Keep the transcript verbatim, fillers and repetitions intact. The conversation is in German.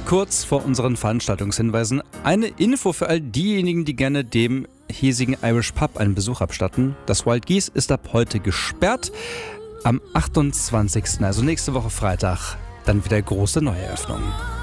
kurz vor unseren Veranstaltungshinweisen eine Info für all diejenigen, die gerne dem hiesigen Irish Pub einen Besuch abstatten. Das Wild Geese ist ab heute gesperrt. Am achtundzwanzigsten, also nächste Woche Freitag, dann wieder große Neueröffnung.